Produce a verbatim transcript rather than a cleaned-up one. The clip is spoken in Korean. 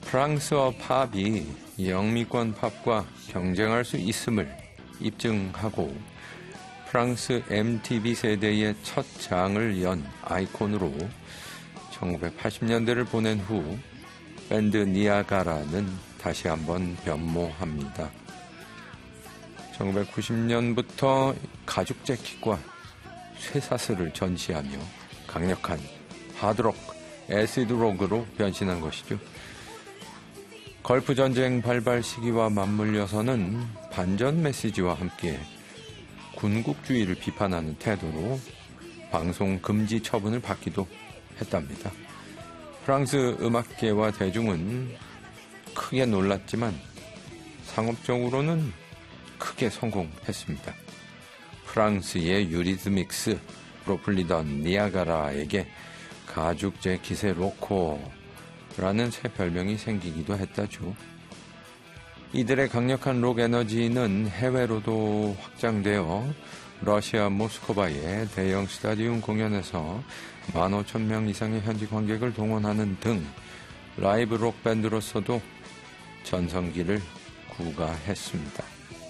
프랑스어 팝이 영미권 팝과 경쟁할 수 있음을 입증하고 프랑스 엠티비 세대의 첫 장을 연 아이콘으로 천구백팔십 년대를 보낸 후 밴드 니아가라는 다시 한번 변모합니다. 천구백구십 년부터 가죽 재킷과 쇠사슬을 전시하며 강력한 하드록, 애시드록으로 변신한 것이죠. 걸프 전쟁 발발 시기와 맞물려서는 반전 메시지와 함께 군국주의를 비판하는 태도로 방송 금지 처분을 받기도 했답니다. 프랑스 음악계와 대중은 크게 놀랐지만 상업적으로는 크게 성공했습니다. 프랑스의 유리드믹스로 불리던 니아가라에게 가죽 재킷의 로코라는 새 별명이 생기기도 했다죠. 이들의 강력한 록 에너지는 해외로도 확장되어 러시아 모스크바의 대형 스타디움 공연에서 만 오천 명 이상의 현지 관객을 동원하는 등 라이브 록 밴드로서도 전성기를 구가했습니다.